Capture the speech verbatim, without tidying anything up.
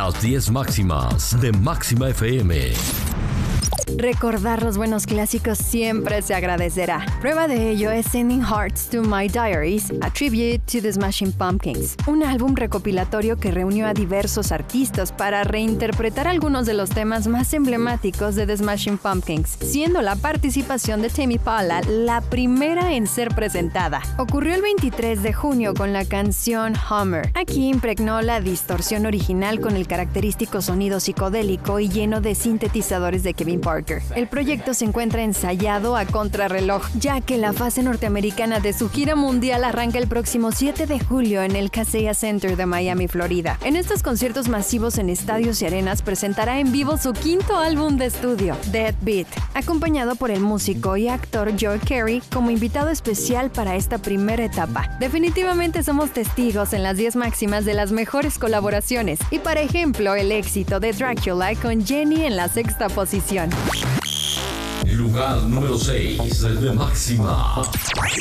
Las diez máximas de Máxima F M. Recordar los buenos clásicos siempre se agradecerá. Prueba de ello es Sending Hearts to My Diaries, a tribute to the Smashing Pumpkins, un álbum recopilatorio que reunió a diversos artistas para reinterpretar algunos de los temas más emblemáticos de The Smashing Pumpkins, siendo la participación de Tame Impala la primera en ser presentada. Ocurrió el veintitrés de junio con la canción Hummer. Aquí impregnó la distorsión original con el característico sonido psicodélico y lleno de sintetizadores de Kevin Parker. El proyecto se encuentra ensayado a contrarreloj, ya que la fase norteamericana de su gira mundial arranca el próximo siete de julio en el Kaseya Center de Miami, Florida. En estos conciertos masivos en estadios y arenas presentará en vivo su quinto álbum de estudio, Dead Beat, acompañado por el músico y actor Joe Carey como invitado especial para esta primera etapa. Definitivamente somos testigos en las diez máximas de las mejores colaboraciones y, por ejemplo, el éxito de Dracula con Jenny en la sexta posición. Lugar número seis de Máxima.